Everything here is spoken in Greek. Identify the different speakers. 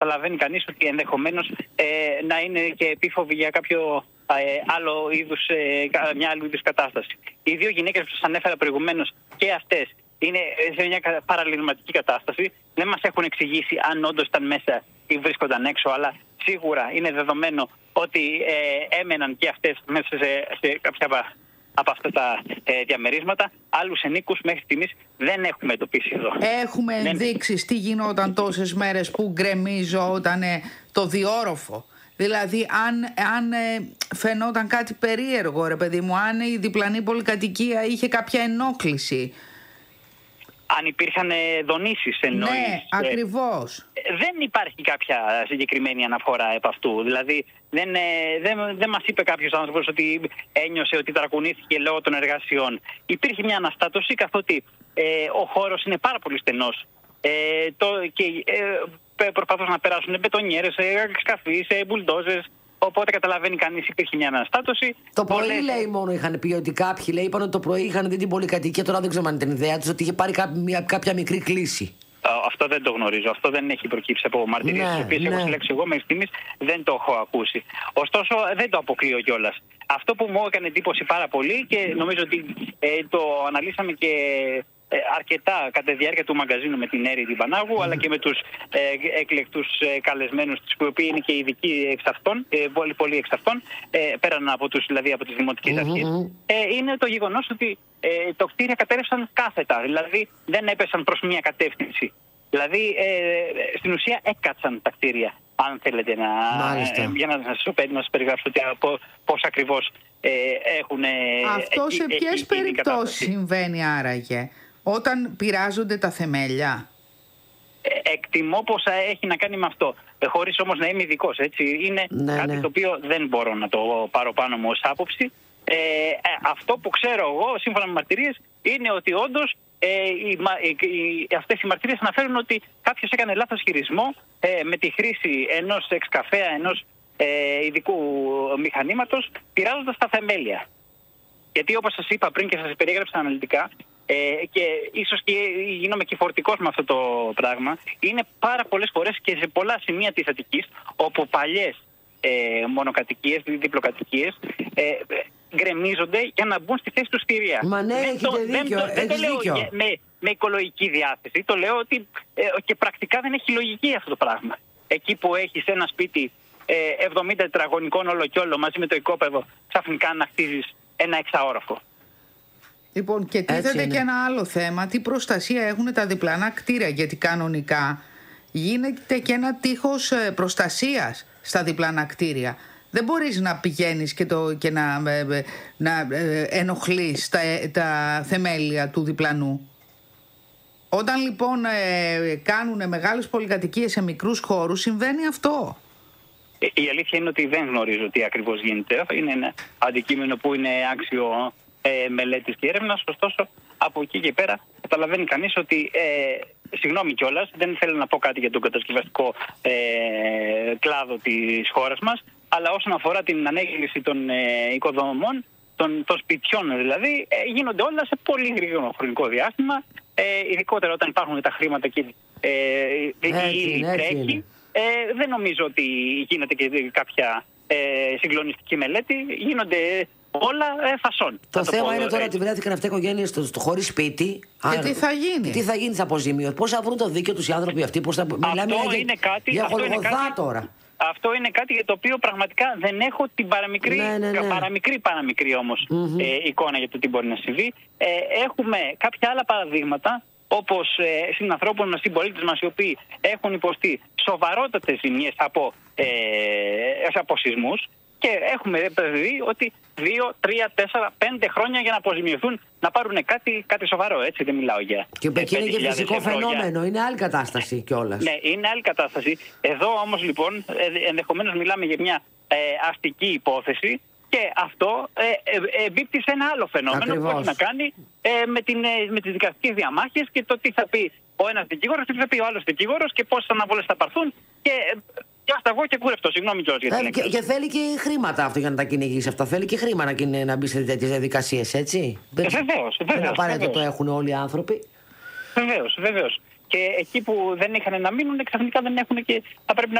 Speaker 1: καταλαβαίνει κανείς ότι ενδεχομένως να είναι και επίφοβη για κάποιο μια άλλη είδους κατάσταση. Οι δύο γυναίκες που σας ανέφερα προηγουμένως και αυτές είναι σε μια παραλυρματική κατάσταση. Δεν μας έχουν εξηγήσει αν όντως ήταν μέσα ή βρίσκονταν έξω, αλλά σίγουρα είναι δεδομένο ότι έμεναν και αυτές μέσα σε κάποια από αυτά τα διαμερίσματα. Άλλους ενίκους μέχρι στιγμής δεν έχουμε εντοπίσει εδώ.
Speaker 2: Έχουμε ενδείξεις τι γινόταν τόσες μέρες που γκρεμίζονταν το διόροφο? Δηλαδή αν φαινόταν κάτι περίεργο, ρε παιδί μου, αν η διπλανή πολυκατοικία είχε κάποια ενόχληση.
Speaker 1: Αν υπήρχαν δονήσεις εννοείς.
Speaker 2: Ναι, ακριβώς.
Speaker 1: Δεν υπάρχει κάποια συγκεκριμένη αναφορά επ' αυτού. Δηλαδή δεν μας είπε κάποιος άνθρωπος ότι ένιωσε ότι ταρακουνήθηκε λόγω των εργασιών. Υπήρχε μια αναστάτωση, καθότι ο χώρος είναι πάρα πολύ στενός και προσπαθούν να περάσουν μπετονιέρες, σκαφείς, μπουλντόζες. Οπότε καταλαβαίνει κανείς, υπήρχε μια αναστάτωση.
Speaker 3: Το πρωί λέει μόνο είχαν πει ότι κάποιοι είπαν ότι το πρωί είχαν δει την πολυκατοικία. Τώρα δεν ξέρω αν ήταν ιδέα τους ότι είχε πάρει κάποια μικρή κλίση.
Speaker 1: Αυτό δεν το γνωρίζω. Αυτό δεν έχει προκύψει από μαρτυρίες τις οποίες έχω συλλέξει εγώ μέχρι στιγμής. Δεν το έχω ακούσει. Ωστόσο, δεν το αποκλείω κιόλας. Αυτό που μου έκανε εντύπωση πάρα πολύ και νομίζω ότι το αναλύσαμε και αρκετά κατά τη διάρκεια του μαγκαζίνου με την Έρη την Πανάγου, αλλά και με τους εκλεκτούς καλεσμένους, οι οποίοι είναι και ειδικοί εξ αυτών, πολύ εξ αυτών, πέραν από από τις δημοτικές αρχές, είναι το γεγονός ότι το κτίρια κατέρευσαν κάθετα, δηλαδή δεν έπεσαν προς μια κατεύθυνση. Δηλαδή στην ουσία έκατσαν τα κτίρια, αν θέλετε για να σας περιγράψω πώς ακριβώς έχουν.
Speaker 2: Αυτό σε ποιες περιπτώσεις συμβαίνει άραγε? Όταν πειράζονται τα θεμέλια?
Speaker 1: Εκτιμώ πως έχει να κάνει με αυτό. Χωρίς όμως να είμαι ειδικός, έτσι. Είναι κάτι το οποίο δεν μπορώ να το πάρω πάνω μου ως άποψη. Αυτό που ξέρω εγώ, σύμφωνα με μαρτυρίες, είναι ότι όντως αυτές οι μαρτυρίες αναφέρουν ότι κάποιος έκανε λάθος χειρισμό με τη χρήση ενός εξκαφέα, ενός ειδικού μηχανήματος, πειράζοντας τα θεμέλια. Γιατί όπως σας είπα πριν και σας περιέγραψα αναλυτικά, και ίσως και γίνομαι και φορτικός με αυτό το πράγμα, είναι πάρα πολλές φορές και σε πολλά σημεία της Αττικής, όπου παλιές μονοκατοικίες, διπλοκατοικίες γκρεμίζονται για να μπουν στη θέση του κτίρια.
Speaker 3: Μα ναι,
Speaker 1: δεν το λέω με οικολογική διάθεση, το λέω ότι και πρακτικά δεν έχει λογική αυτό το πράγμα. Εκεί που έχεις ένα σπίτι 70 τετραγωνικών όλο και όλο μαζί με το οικόπεδο, ξαφνικά να χτίζεις ένα εξαόροφο.
Speaker 2: Λοιπόν, και τίθεται και ένα άλλο θέμα. Τι προστασία έχουν τα διπλανά κτίρια? Γιατί κανονικά γίνεται και ένα τείχος προστασίας στα διπλανά κτίρια. Δεν μπορείς να πηγαίνεις και να ενοχλείς τα θεμέλια του διπλανού. Όταν λοιπόν κάνουν μεγάλες πολυκατοικίες σε μικρούς χώρους, συμβαίνει αυτό.
Speaker 1: Η αλήθεια είναι ότι δεν γνωρίζω τι ακριβώς γίνεται. Είναι ένα αντικείμενο που είναι άξιο μελέτης και έρευνας. Ωστόσο, από εκεί και πέρα καταλαβαίνει κανείς ότι, συγγνώμη κιόλας, δεν θέλω να πω κάτι για τον κατασκευαστικό κλάδο της χώρας μας, αλλά όσον αφορά την ανέγκληση των οικοδομών, των σπιτιών δηλαδή, γίνονται όλα σε πολύ γρήγορο χρονικό διάστημα, ειδικότερα όταν υπάρχουν τα χρήματα και η τρέχει. Δεν νομίζω ότι γίνεται και κάποια συγκλονιστική μελέτη, γίνονται όλα φασών.
Speaker 3: Το θέμα είναι τώρα ότι βρέθηκαν αυτές οι οικογένειες χωρίς σπίτι.
Speaker 2: Και τι θα γίνει?
Speaker 3: Τι θα γίνει τις αποζημίωσεις? Πώς θα βρουν το δίκαιο τους οι άνθρωποι αυτοί? Μιλάμε για Γολγοθά τώρα.
Speaker 1: Αυτό είναι κάτι για το οποίο πραγματικά δεν έχω την παραμικρή όμως εικόνα για το τι μπορεί να συμβεί. Έχουμε κάποια άλλα παραδείγματα, όπως συνανθρώπων συμπολίτες μας οι οποίοι έχουν υποστεί σοβαρότατες ζημιές από σεισμούς, και έχουμε δει ότι 2, 3, 4, 5 χρόνια για να αποζημιωθούν, να πάρουν κάτι σοβαρό, έτσι, δεν μιλάω για.
Speaker 3: Και εκεί είναι και φυσικό φαινόμενο, είναι άλλη κατάσταση κιόλας.
Speaker 1: Ναι, είναι άλλη κατάσταση. Εδώ όμως λοιπόν ενδεχομένως μιλάμε για μια αστική υπόθεση, και αυτό εμπίπτει σε ένα άλλο φαινόμενο. Ακριβώς. Που έχει να κάνει με τις δικαστικές διαμάχες και το τι θα πει ο ένας δικηγόρος, τι θα πει ο άλλος δικηγόρος και πόσες αναβολές θα πάρθουν. Και άστα εγώ και κούρευτο, συγγνώμη κιόλας για την έκφραση.
Speaker 3: Και θέλει και χρήματα αυτό για να τα κυνηγήσει αυτά. Θέλει και χρήμα να μπει σε τέτοιες διαδικασίες, έτσι.
Speaker 1: Βεβαίως.
Speaker 3: Δεν απαραίτητο το έχουν όλοι οι άνθρωποι.
Speaker 1: Βεβαίως. Και εκεί που δεν είχαν να μείνουν, ξαφνικά δεν έχουν και θα πρέπει να